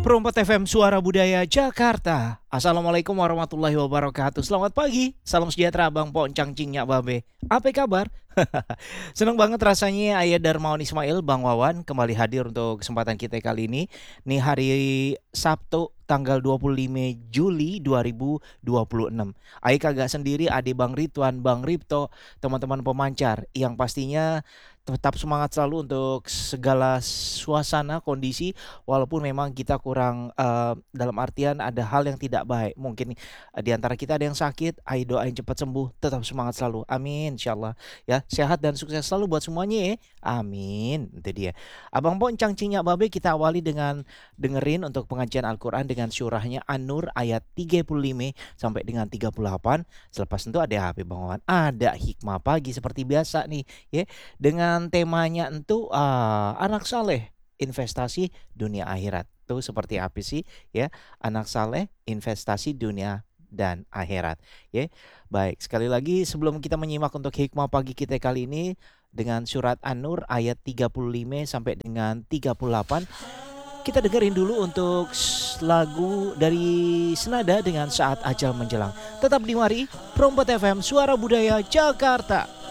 Perompak FM Suara Budaya Jakarta. Assalamualaikum warahmatullahi wabarakatuh. Selamat pagi, salam sejahtera Bang Poncang Cingnya Babe. Apa kabar? Senang banget rasanya Ayah Darmawan Ismail, Bang Wawan kembali hadir untuk kesempatan kita kali ini. Nih hari Sabtu tanggal 25 Juli 2026. Ayah kagak sendiri, ade Bang Ridwan, Bang Ripto, teman-teman pemancar yang pastinya tetap semangat selalu untuk segala suasana kondisi walaupun memang kita kurang dalam artian ada hal yang tidak baik mungkin di antara kita ada yang sakit, ayo doain cepat sembuh, tetap semangat selalu, amin insyaallah ya, sehat dan sukses selalu buat semuanya ya, amin. Itu dia Abang Poncang Cingnya Babe, kita awali dengan dengerin untuk pengajian Al-Quran dengan surahnya An-Nur ayat 35 sampai dengan 38. Selepas itu ada HP Bang Wawan, ada hikmah pagi seperti biasa nih ya, dengan temanya itu anak saleh investasi dunia akhirat. Tuh seperti apa sih ya, anak saleh investasi dunia dan akhirat ya. Baik, sekali lagi sebelum kita menyimak untuk hikmah pagi kita kali ini dengan surat An-Nur ayat 35 sampai dengan 38, kita dengerin dulu untuk lagu dari Senada dengan Saat Ajal Menjelang. Tetap di mari Perompak FM Suara Budaya Jakarta.